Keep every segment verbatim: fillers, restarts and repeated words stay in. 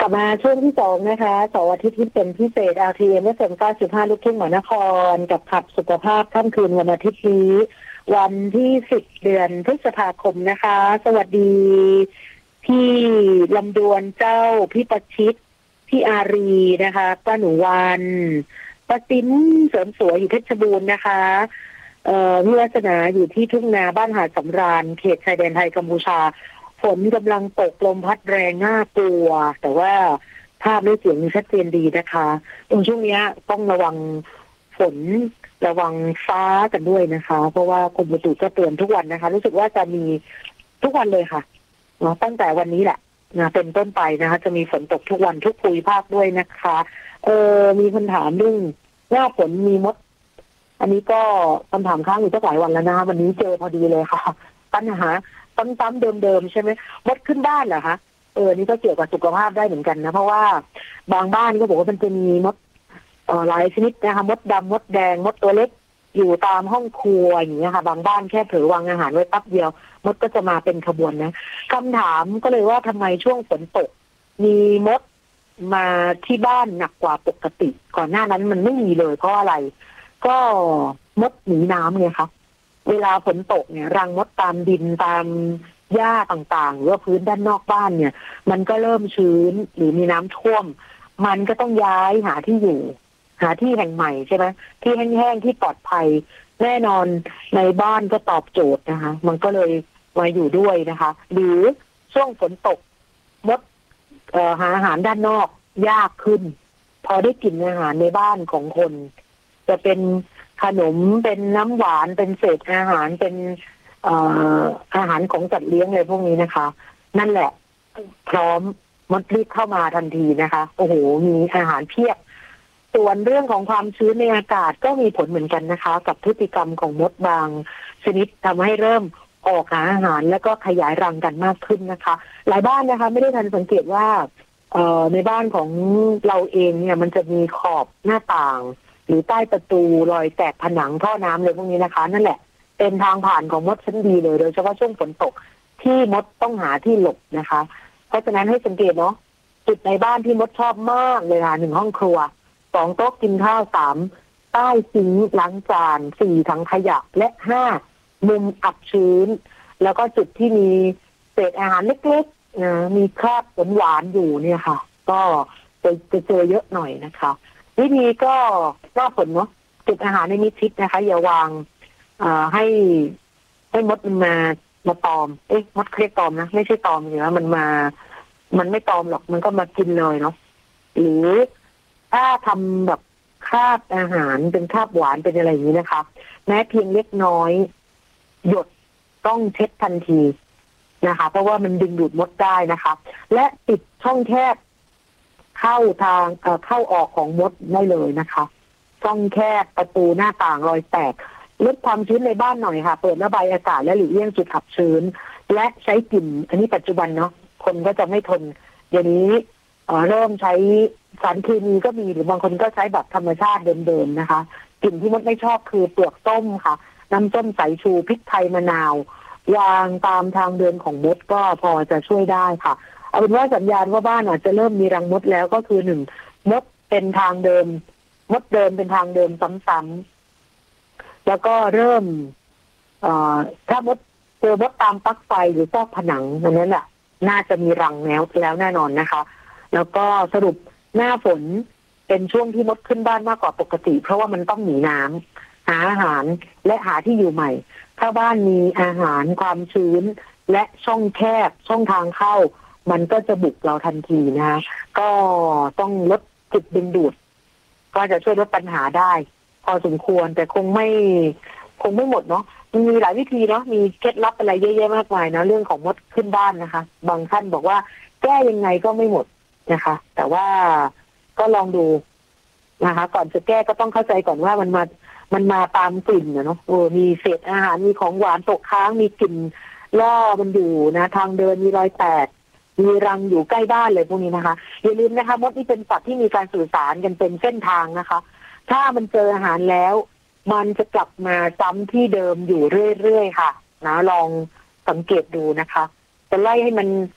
ลับมาช่วงที่สองนะคะเสาร์อาทิตย์ที่เป็นพิเศษ อาร์ ที เอ็ม เอฟ เอ็ม เก้าสิบห้าลูกทุ่งมหานครกับขับสุขภาพค่ำคืนวันอาทิตย์นี้วันที่สิบเดือนพฤษภาคมนะคะ สวัสดีพี่ลำดวนเจ้าพี่ประชิตพี่อารีนะคะป้าหนูวันป้าติ้นเสริมสวยอยู่เพชรบูรณ์นะคะเอ่อพี่วัฒนาอยู่ที่ทุ่งนาบ้านหาดสำราญเขตชายแดนไทยกัมพูชาฝนกำลังตกลมพัดแรงน่ากลัวแต่ว่าภาพและเสียงชัดเจนดีนะคะตรงช่วงนี้ต้องระวังฝนระวังฟ้ากันด้วยนะคะเพราะว่ากรมอุตุก็เตือนทุกวันนะคะรู้สึกว่าจะมีทุกวันเลยค่ะตั้งแต่วันนี้แหละนะเป็นต้นไปนะคะจะมีฝนตกทุกวันทุกภูมิภาคด้วยนะคะเออมีคนถามเรื่องหน้าฝนมีมดอันนี้ก็คำถามค้างอยู่ตั้งหลายวันแล้วนะคะวันนี้เจอพอดีเลยค่ะปัญหาซ้ำๆเดิมๆใช่ไหมมดขึ้นบ้านเหรอคะเออนี่ก็เกี่ยวกับสุขภาพได้เหมือนกันนะเพราะว่าบางบ้านก็บอกว่ามันจะมีมดเอ่อหลายชนิดนะคะมดดำมดแดงมดตัวเล็กอยู่ตามห้องครัวอย่างเงี้ยค่ะบางบ้านแค่เผลอวางอาหารไว้แป๊บเดียวมดก็จะมาเป็นขบวนนะคำถามก็เลยว่าทำไมช่วงฝนตกมีมดมาที่บ้านหนักกว่าปกติก่อนหน้านั้นมันไม่มีเลยเพราะอะไรก็มดหนีน้ำไงคะเวลาฝนตกเนี่ยรังมดตามดินตามหญ้าต่างๆหรือว่าพื้นด้านนอกบ้านเนี่ยมันก็เริ่มชื้นหรือมีน้ำท่วมมันก็ต้องย้ายหาที่อยู่หาที่แห่งใหม่ใช่ไหมที่แห้งๆที่ปลอดภัยแน่นอนในบ้านก็ตอบโจทย์นะคะมันก็เลยมาอยู่ด้วยนะคะหรือช่วงฝนตกมดเอ่อหาอาหารด้านนอกยากขึ้นพอได้กินอาหารในบ้านของคนจะเป็นขนมเป็นน้ำหวานเป็นเศษอาหารเป็นเอ่ออาหารของสัตว์เลี้ยงอะไรพวกนี้นะคะนั่นแหละพร้อมมดรีบเข้ามาทันทีนะคะโอ้โหมีอาหารเพียบส่วนเรื่องของความชื้นในอากาศก็มีผลเหมือนกันนะคะกับพฤติกรรมของมดบางชนิดทำให้เริ่มออกหาอาหารแล้วก็ขยายรังกันมากขึ้นนะคะหลายบ้านนะคะไม่ได้ทันสังเกตว่าเอ่อในบ้านของเราเองเนี่ยมันจะมีขอบหน้าต่างหรือใต้ประตูรอยแตกผนังท่อน้ำเลยพวกนี้นะคะนั่นแหละเป็นทางผ่านของมดชั้นดีเลยโดยเฉพาะช่วงฝนตกที่มดต้องหาที่หลบนะคะเพราะฉะนั้นให้สังเกตเนาะจุดในบ้านที่มดชอบมากเลยค่ะหนึ่งห้องครัวสองโต๊ะกินข้าวสามใต้ซิงค์ล้างจานสี่ถังขยะและห้ามุมอับชื้นแล้วก็จุดที่มีเศษอาหารเล็กๆนะมีคราบหวานๆอยู่เนี่ยค่ะก็จะจะเจอเยอะหน่อยนะคะวิธีก็ก็ผลเนาะจุดอาหารในมิดชิดนะคะอย่าวางอ่าให้ให้มดมันมามาตอมเอ๊ะมดเครียดตอมนะไม่ใช่ตอมเหรอมันมามันไม่ตอมหรอกมันก็มากินเลยเนาะหรือถ้าทำแบบคราบอาหารเป็นคราบหวานเป็นอะไรอย่างนี้นะคะแม้เพียงเล็กน้อยหยดต้องเช็ดทันทีนะคะเพราะว่ามันดึงดูดมดได้นะคะและปิดช่องแคบเข้าทางเอ่อเข้าออกของมดได้เลยนะคะช่องแคบประตูหน้าต่างรอยแตกลดความชื้นในบ้านหน่อยค่ะเปิดระบายอากาศและหลีกเลี่ยงจุดอับชื้นและใช้กลิ่นอันนี้ปัจจุบันเนาะคนก็จะไม่ทนเดี๋ยวนี้เอ่อเริ่มใช้สารเคมีก็มีหรือบางคนก็ใช้แบบธรรมชาติเดิมๆนะคะกลิ่นที่มดไม่ชอบคือเปลือกส้มค่ะน้ำส้มสายชูพริกไทยมะนาวยางตามทางเดินของมดก็พอจะช่วยได้ค่ะเอาเป็นว่าสัญญาณว่าบ้านอาจจะเริ่มมีรังมดแล้วก็คือหนึ่งมดเป็นทางเดิมมดเดินเป็นทางเดิมซ้ำๆแล้วก็เริ่มเอ่อถ้ามดเจอมดตามปลั๊กไฟหรือซอกผนังนั้นแหละน่าจะมีรังแล้วแล้วแน่นอนนะคะแล้วก็สรุปหน้าฝนเป็นช่วงที่มดขึ้นบ้านมากกว่าปกติเพราะว่ามันต้องหนีน้ำหาอาหารและหาที่อยู่ใหม่ถ้าบ้านมีอาหารความชื้นและช่องแคบช่องทางเข้ามันก็จะบุกเราทันทีนะคะก็ต้องลดจุดดึงดูดก็จะช่วยลดปัญหาได้พอสมควรแต่คงไม่คงไม่หมดเนาะมีหลายวิธีเนาะมีเคล็ดลับอะไรเยอะแยะมากมายนะเรื่องของมดขึ้นบ้านนะคะบางท่านบอกว่าแก้ยังไงก็ไม่หมดนะคะแต่ว่าก็ลองดูนะคะก่อนจะแก้ก็ต้องเข้าใจก่อนว่ามันมามันมาตามกลิ่นเนาะโอ้มีเศษอาหารมีของหวานตกค้างมีกลิ่นล่อมันอยู่นะทางเดินมีรอยแตกมีรังอยู่ใกล้บ้านเลยพวกนี้นะคะอย่าลืมนะคะมดนี่เป็นสัตว์ที่มีการสื่อสารกันเป็นเส้นทางนะคะถ้ามันเจออาหารแล้วมันจะกลับมาซ้ำที่เดิมอยู่เรื่อยๆค่ะนะลองสังเกตดูนะคะจะไล่ให้มันห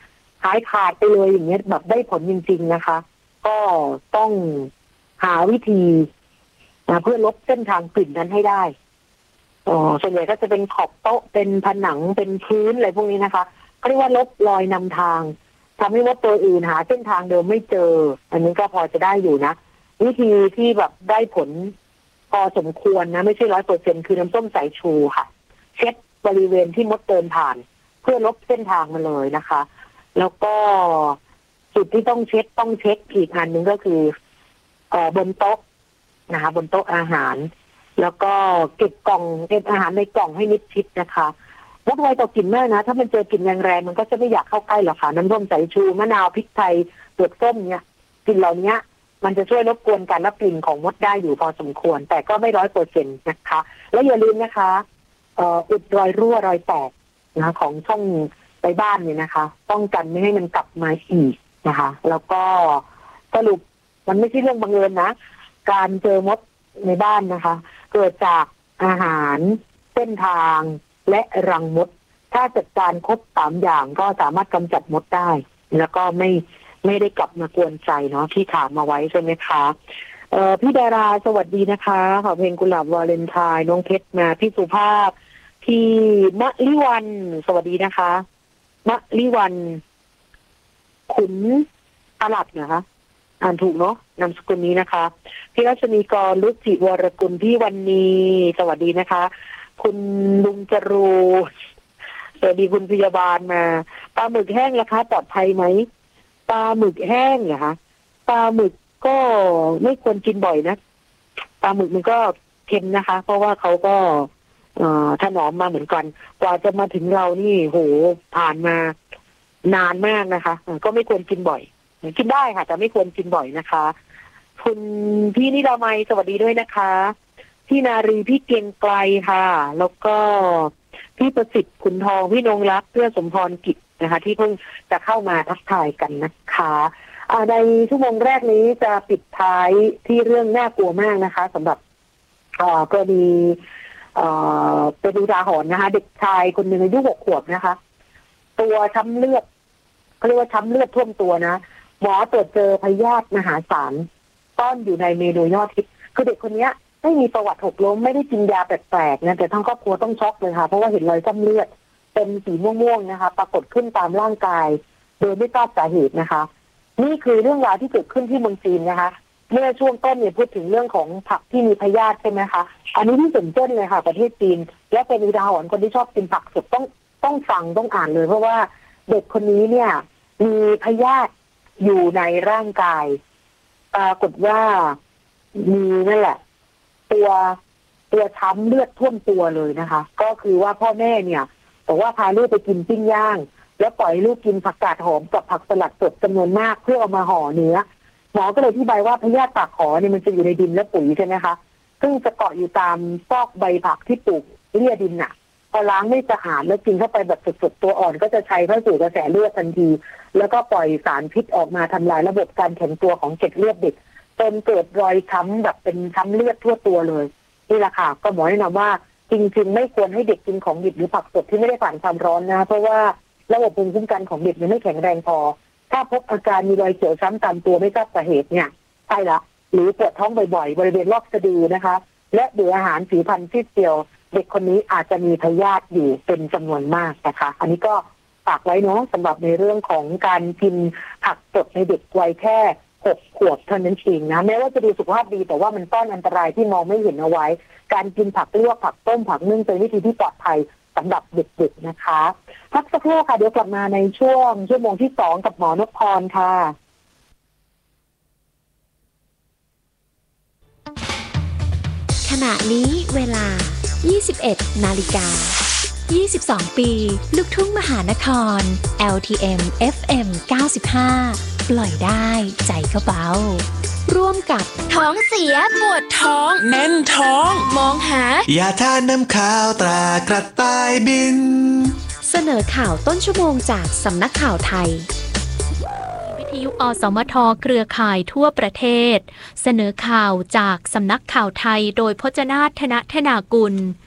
หายขาดไปเลยอย่างเงี้ยแบบได้ผลจริงๆนะคะก็ต้องหาวิธีนะเพื่อลบเส้นทางกลิ่นนั้นให้ได้อ๋อส่วนใหญ่ก็จะเป็นขอบโต๊ะเป็นผนังเป็นพื้นอะไรพวกนี้นะคะก็เรียกว่าลบรอยนำทางทำให้มดตัวอื่นหาเส้นทางเดิมไม่เจออันนี้ก็พอจะได้อยู่นะวิธีที่แบบได้ผลพอสมควรนะไม่ใช่ร้อยเปอร์เซ็นต์คือน้ำส้มสายชูค่ะเช็ดบริเวณที่มดเดินผ่านเพื่อลบเส้นทางมาเลยนะคะแล้วก็จุดที่ต้องเช็ดต้องเช็คอีกอันหนึ่งก็คือเอ่อบนโต๊ะนะคะบนโต๊ะอาหารแล้วก็เก็บกล่องเก็บอาหารในกล่องให้มิดชิดนะคะมดไวต่อกลิ่นมากนะถ้ามันเจอกลิ่นแรงๆมันก็จะไม่อยากเข้าใกล้หรอกค่ะน้ำส้มสายชูมะนาวพริกไทยเปลือกส้มเนี่ยกลิ่นเหล่านี้มันจะช่วยรบกวนการรับกลิ่นของมดได้อยู่พอสมควรแต่ก็ไม่ร้อยเปอร์เซ็นต์นะคะแล้วอย่าลืมนะคะเอ่ออุดรอยรั่วรอยแตกนะของช่องไปบ้านเนี่ยนะคะป้องกันไม่ให้มันกลับมาอีกนะคะแล้วก็สรุปมันไม่ใช่เรื่องบังเอิญนะการเจอมดในบ้านนะคะเกิดจากอาหารเส้นทางและรังมดถ้าจัดการครบสามอย่างก็สามารถกำจัดมดได้แล้วก็ไม่ไม่ได้กลับมากวนใจเนาะที่ถามมาไว้ใช่ไหมคะเอ่อพี่ดาราสวัสดีนะคะขอเพลงกุหลาบวาเลนไทน์น้องเพชรมาพี่สุภาพพี่มะลิวันสวัสดีนะคะมะลิวันขุนอลัดนะคะอ่านถูกเนาะนามสกุลนี้นะคะพี่รัชนีกรลุจิวรกุลพี่วันนีสวัสดีนะคะคุณลุงจรูสวัสดีคุณพยาบาลมาปลาหมึกแห้งราคาปลอดภัยไหมปลาหมึกแห้งเหรอคะปลาหมึกก็ไม่ควรกินบ่อยนะปลาหมึกมันก็เค็มนะคะ เพราะว่าเขาก็เอ่อถนอมมาเหมือนกันกว่าจะมาถึงเรานี่โหผ่านมานานมากนะคะก็ไม่ควรกินบ่อยกินได้ค่ะแต่ไม่ควรกินบ่อยนะคะคุณพี่นิรามัยสวัสดีด้วยนะคะพี่นารีพี่เกียงไกลค่ะแล้วก็พี่ประสิทธิ์ขุนทองพี่นงรักเพื่อสมพรกิจนะคะที่เพิ่งจะเข้ามาทักทายกันนะคะในชั่วโมงแรกนี้จะปิดท้ายที่เรื่องน่ากลัวมากนะคะสำหรับกรณีเป็นอุทาหรณ์นะคะเด็กชายคนหนึ่งอายุหกขวบนะคะตัวช้ำเลือดเขาเรียกว่าช้ำเลือดท่วมตัวนะหมอตรวจเจอพยาธิมหาศาลซ่อนอยู่ในเมนูยอดฮิตคือเด็กคนนี้ไม่มีประวัติหกล้มไม่ได้กินยาแปลกๆนะแต่ทั้งครอบครัวต้องช็อกเลยค่ะเพราะว่าเห็นรอยช้ำเลือดเป็นสีม่วงๆนะคะปรากฏขึ้นตามร่างกายโดยไม่ทราบสาเหตุนะคะนี่คือเรื่องราวที่เกิดขึ้นที่เมืองจีนนะคะเมื่อช่วงต้นเนี่ยพูดถึงเรื่องของผักที่มีพยาธิใช่ไหมคะอันนี้ที่สนใจเลยค่ะประเทศจีนและเป็นอุทาหรณ์คนที่ชอบกินผักสดต้องต้องฟังต้องอ่านเลยเพราะว่าเด็กคนนี้เนี่ยมีพยาธิอยู่ในร่างกายปรากฏว่ามีนั่นแหละตัวตัวช้ำเลือดท่วมตัวเลยนะคะก็คือว่าพ่อแม่เนี่ยบอกว่าพาลูกไปกินปิ้งย่างแล้วปล่อยลูกกินผักกาดหอมกับผักสลัดสดจำนวนมากเพื่อเอามาห่อเนื้อหมอก็เลยอธิบายว่าพยาธิปากขอเนี่ยมันจะอยู่ในดินและปุ๋ยใช่ไหมคะซึ่งจะเกาะอยู่ตามซอกใบผักที่ปลูกเลี่ยดินน่ะพอล้างไม่สะอาดแล้วกินเข้าไปแบบสดๆตัวอ่อนก็จะใช้เข้าสู่กระแสเลือดทันทีแล้วก็ปล่อยสารพิษออกมาทำลายระบบการแข็งตัวของเกล็ดเลือดเด็กจนเกิดรอยช้ำแบบเป็นช้ำเลือดทั่วตัวเลยนี่แหละค่ะก็หมอแนะนำว่าจริงๆไม่ควรให้เด็กกินของดิบหรือผักสดที่ไม่ได้ผ่านความร้อนนะเพราะว่าระบบภูมิคุ้มกันของเด็กยังไม่แข็งแรงพอถ้าพบอาการมีรอยเขียวช้ำตามตัวไม่ทราบสาเหตุเนี่ยใช่ละหรือปวดท้องบ่อยๆบริเวณรอบสะดือนะคะและเบื่ออาหารผิวพรรณซีดเซียวเด็กคนนี้อาจจะมีพยาธิอยู่เป็นจำนวนมากนะคะอันนี้ก็ฝากไว้เนาะสำหรับในเรื่องของการกินผักสดในเด็กวัยแค่หกขวบเท่านั้นเองนะแม้ว่าจะดูสุขภาพดีแต่ว่ามันต้อนอันตรายที่มองไม่เห็นเอาไว้การกินผักลวกผักต้มผักนึ่งเป็นวิธีที่ปลอดภัยสำหรับเด็กๆนะคะพักสักครู่ค่ะเดี๋ยวกลับมาในช่วงชั่วโมงที่สองกับหมอนพพรค่ะขณะนี้เวลา ยี่สิบเอ็ดนาฬิกายี่สิบสอง ปีลูกทุ่งมหานคร แอล ที เอ็ม เอฟ เอ็ม เก้าสิบห้า ปล่อยได้ใจก็เบาร่วมกับท้องเสียปวดท้องแน่นท้องมองหายาทานน้ำข้าวตรากระต่ายบินเสนอข่าวต้นชั่วโมงจากสำนักข่าวไทยวิทยุอสมทเครือข่ายทั่วประเทศเสนอข่าวจากสำนักข่าวไทยโดยพจนาถ ธนธนากุล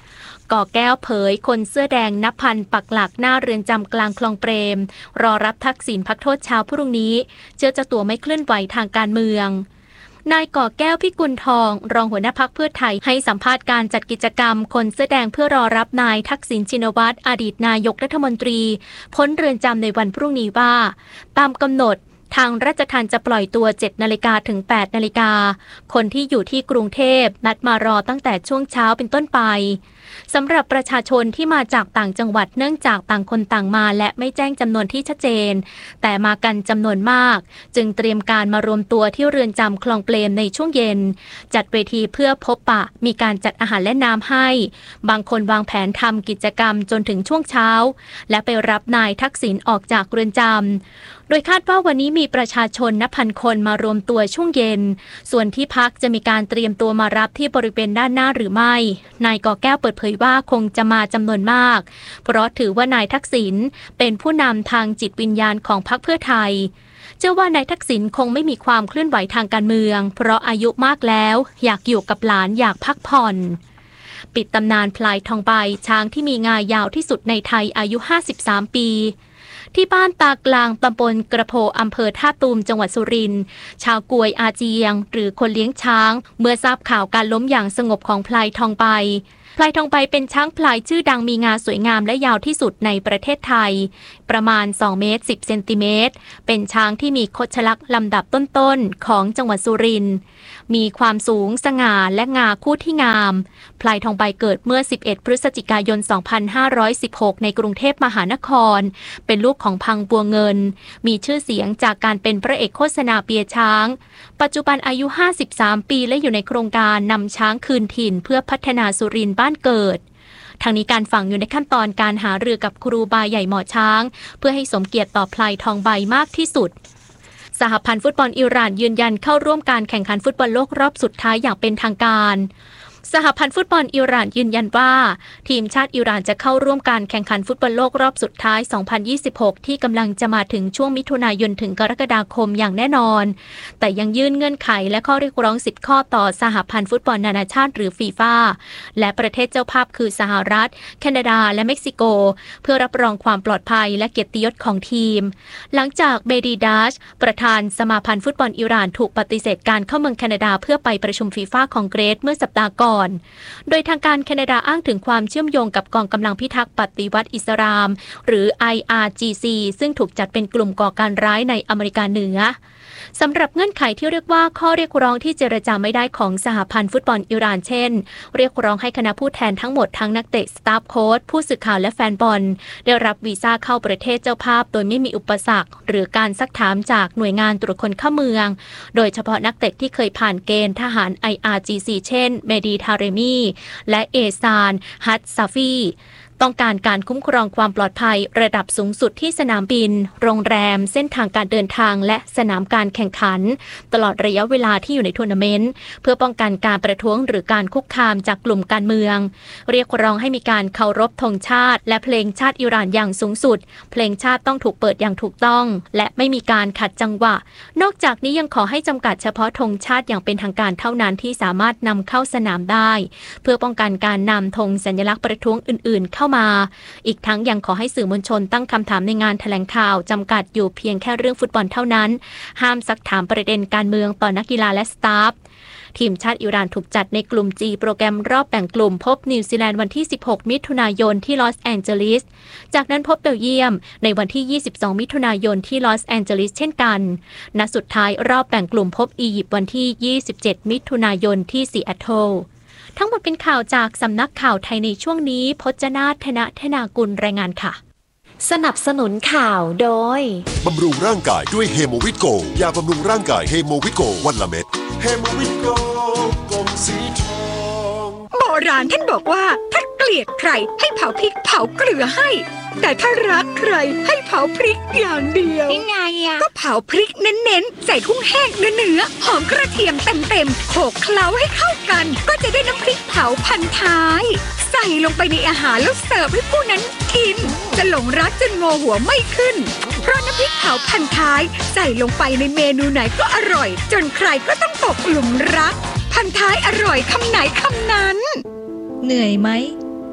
ก่อแก้วเผยคนเสื้อแดงนับพันปักหลักหน้าเรือนจำกลางคลองเปรมรอรับทักษิณพักโทษเช้าพรุ่งนี้เชื่อเจ้าตัวไม่เคลื่อนไหวทางการเมืองนายก่อแก้วพิกุลทองรองหัวหน้าพรรคเพื่อไทยให้สัมภาษณ์การจัดกิจกรรมคนเสื้อแดงเพื่อรอรับนายทักษิณชินวัตรอดีตนายกรัฐมนตรีพ้นเรือนจำในวันพรุ่งนี้ว่าตามกำหนดทางราชทัณฑ์จะปล่อยตัวเจ็ดนาฬิกาถึงแปดนาฬิกาคนที่อยู่ที่กรุงเทพนัดมารอตั้งแต่ช่วงเช้าเป็นต้นไปสำหรับประชาชนที่มาจากต่างจังหวัดเนื่องจากต่างคนต่างมาและไม่แจ้งจำนวนที่ชัดเจนแต่มากันจำนวนมากจึงเตรียมการมารวมตัวที่เรือนจำคลองเปรมในช่วงเย็นจัดเวทีเพื่อพบปะมีการจัดอาหารและน้ำให้บางคนวางแผนทำกิจกรรมจนถึงช่วงเช้าและไปรับนายทักษิณออกจากเรือนจำโดยคาดว่าวันนี้มีประชาชนนับพันคนมารวมตัวช่วงเย็นส่วนที่พักจะมีการเตรียมตัวมารับที่บริเวณด้านหน้าหรือไม่นายก่อแก้วเปิดเผยว่าคงจะมาจำนวนมากเพราะถือว่านายทักษิณเป็นผู้นำทางจิตวิญญาณของพรรคเพื่อไทยเชื่อว่านายทักษิณคงไม่มีความเคลื่อนไหวทางการเมืองเพราะอายุมากแล้วอยากอยู่กับหลานอยากพักผ่อนปิดตำนานพลายทองใบช้างที่มีงายาวที่สุดในไทยอายุห้าสิบสามปีที่บ้านตากลางตำบลกระโพอำเภอท่าตูมจังหวัดสุรินทร์ชาวกวยอาเจียงหรือคนเลี้ยงช้างเมื่อทราบข่าวการล้มอย่างสงบของพลายทองใบพลายทองใบเป็นช้างพลายชื่อดังมีงาสวยงามและยาวที่สุดในประเทศไทยประมาณสองเมตรสิบเซนติเมตรเป็นช้างที่มีคดชลักษณ์ลำดับต้นๆของจังหวัดสุรินทร์มีความสูงสง่าและงาคู่ที่งามพลายทองใบเกิดเมื่อสิบเอ็ดพฤศจิกายนสองพันห้าร้อยสิบหกในกรุงเทพมหานครเป็นลูกของพังบัวเงินมีชื่อเสียงจากการเป็นพระเอกโฆษณาเปียช้างปัจจุบันอายุห้าสิบสามปีและอยู่ในโครงการนำช้างคืนถิ่นเพื่อพัฒนาสุรินทร์บ้านเกิดทางนี้การฝังอยู่ในขั้นตอนการหารือกับครูบาใหญ่หมอช้างเพื่อให้สมเกียรติต่อพลายทองใบมากที่สุดสหพันธ์ฟุตบอลอิหร่านยืนยันเข้าร่วมการแข่งขันฟุตบอลโลกรอบสุดท้ายอย่างเป็นทางการสหพันธ์ฟุตบอลอิหร่านยืนยันว่าทีมชาติอิหร่านจะเข้าร่วมการแข่งขันฟุตบอลโลกรอบสุดท้ายสองพันยี่สิบหกที่กำลังจะมาถึงช่วงมิถุนายนถึงกรกฎาคมอย่างแน่นอนแต่ยังยื่นเงื่อนไขและข้อเรียกร้องสิบข้อต่อสหพันธ์ฟุตบอลนานาชาติหรือฟีฟ่าและประเทศเจ้าภาพคือสหรัฐแคนาดาและเม็กซิโกเพื่อรับรองความปลอดภัยและเกียรติยศของทีมหลังจากเบดีดัชประธานสมาพันธ์ฟุตบอลอิหร่านถูกปฏิเสธการเข้าเมืองแคนาดาเพื่อไปประชุมฟีฟ่าคองเกรสเมื่อสัปดาห์ก่อนโดยทางการแคนาดาอ้างถึงความเชื่อมโยงกับกองกำลังพิทักษ์ปฏิวัติอิสลามหรือ ไอ อาร์ จี ซี ซึ่งถูกจัดเป็นกลุ่มก่อการร้ายในอเมริกาเหนือสำหรับเงื่อนไขที่เรียกว่าข้อเรียกร้องที่เจรจาไม่ได้ของสหพันธ์ฟุตบอลอิหร่านเช่นเรียกร้องให้คณะผู้แทนทั้งหมดทั้งนักเตะสตาฟโค้ชผู้สื่อข่าวและแฟนบอลได้รับวีซ่าเข้าประเทศเจ้าภาพโดยไม่มีอุปสรรคหรือการซักถามจากหน่วยงานตรวจคนเข้าเมืองโดยเฉพาะนักเตะที่เคยผ่านเกณฑ์ทหาร ไอ อาร์ จี ซี เช่นเมดีทาเรมีและเอซานฮัตซาฟีต้องการการคุ้มครองความปลอดภัยระดับสูงสุดที่สนามบินโรงแรมเส้นทางการเดินทางและสนามการแข่งขันตลอดระยะเวลาที่อยู่ในทัวร์นาเมนต์เพื่อป้องกันการประท้วงหรือการคุกคามจากกลุ่มการเมืองเรียกร้องให้มีการเคารพธงชาติและเพลงชาติอิหร่านอย่างสูงสุดเพลงชาติต้องถูกเปิดอย่างถูกต้องและไม่มีการขัดจังหวะนอกจากนี้ยังขอให้จำกัดเฉพาะธงชาติอย่างเป็นทางการเท่านั้นที่สามารถนำเข้าสนามได้เพื่อป้องกันการนำธงสัญลักษณ์ประท้วงอื่นๆเข้ามาอีกทั้งยังขอให้สื่อมวลชนตั้งคำถามในงานแถลงข่าวจำกัดอยู่เพียงแค่เรื่องฟุตบอลเท่านั้นห้ามซักถามประเด็นการเมืองต่อนักกีฬาและสตาฟทีมชาติอิหร่านถูกจัดในกลุ่ม G โปรแกรมรอบแบ่งกลุ่มพบนิวซีแลนด์วันที่สิบหกมิถุนายนที่ลอสแองเจลิสจากนั้นพบเบลเยียมในวันที่ยี่สิบสองมิถุนายนที่ลอสแองเจลิสเช่นกันนัดสุดท้ายรอบแบ่งกลุ่มพบอียิปต์วันที่ยี่สิบเจ็ดมิถุนายนที่ซีแอตเทิลทั้งหมดเป็นข่าวจากสำนักข่าวไทยในช่วงนี้พจนาถ ธนธนากุลรายงานค่ะสนับสนุนข่าวโดยบำรุงร่างกายด้วยเฮโมวิตโกยาบำรุงร่างกายเฮโมวิตโกวันละเม็ดเฮโมวิตโกกลมสีทองโบราณท่านบอกว่าถ้าเกลียดใครให้เผาพริกเผาเกลือให้แต่ถ้ารักใครให้เผาพริกอย่างเดียวยังไงอ่ะก็เผาพริกเน้นๆใส่กุ้งแห้งเนื้อๆหอมกระเทียมเต็มๆโขลกเคล้าให้เข้ากันก็จะได้น้ำพริกเผาพันท้ายใส่ลงไปในอาหารแล้วเสิร์ฟให้ผู้นั้นกินจะหลงรักจนงอหัวไม่ขึ้นเพราะน้ำพริกเผาพันท้ายใส่ลงไปในเมนูไหนก็อร่อยจนใครก็ต้องตกหลุมรักพันท้ายอร่อยคำไหนคำนั้นเหนื่อยไหม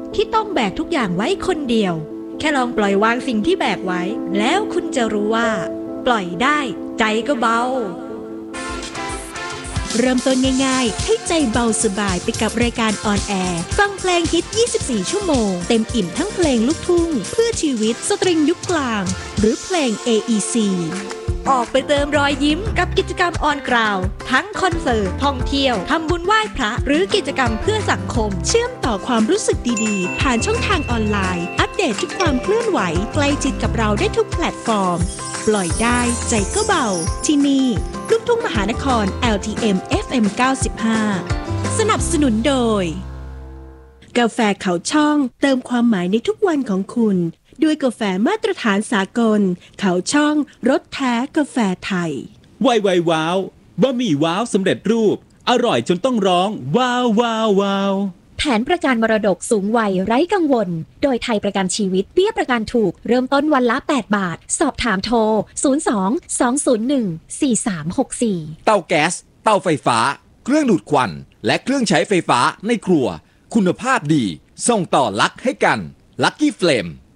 ที่ต้องแบกทุกอย่างไว้คนเดียวแค่ลองปล่อยวางสิ่งที่แบกไว้แล้วคุณจะรู้ว่าปล่อยได้ใจก็เบาเริ่มต้นง่ายๆให้ใจเบาสบายไปกับรายการออนแอร์ฟังเพลงฮิตยี่สิบสี่ชั่วโมงเต็มอิ่มทั้งเพลงลูกทุ่งเพื่อชีวิตสตริงยุคกลางหรือเพลง เอ อี ซี ออกไปเติมรอยยิ้มกับกิจกรรมออนกราวทั้งคอนเสิร์ตท่องเที่ยวทำบุญไหว้พระหรือกิจกรรมเพื่อสังคมเชื่อมต่อความรู้สึกดีๆผ่านช่องทางออนไลน์อัปเดตทุกความเคลื่อนไหวใกล้ชิดกับเราได้ทุกแพลตฟอร์มปล่อยได้ใจก็เบาที่นี่ลูกทุ่งมหานคร แอล ที เอ็ม เอฟ เอ็ม เก้าสิบห้า สนับสนุนโดยกาแฟเขาช่องเติมความหมายในทุกวันของคุณด้วยกาแฟมาตรฐานสากลเขาช่องรสแท้กาแฟไทยไวไวว้าวบะหมี่ว้าวสำเร็จรูปอร่อยจนต้องร้องว้าวว้าวว้าวแผนประกันมรดกสูงวัยไร้กังวลโดยไทยประกันชีวิตเบี้ยประกันถูกเริ่มต้นวันละแปดบาทสอบถามโทรศูนย์ สอง สอง ศูนย์ หนึ่ง สี่ สาม หก สี่เตาแก๊สเตาไฟฟ้าเครื่องดูดควันและเครื่องใช้ไฟฟ้าในครัวคุณภาพดีส่งต่อลักให้กัน Lucky Flame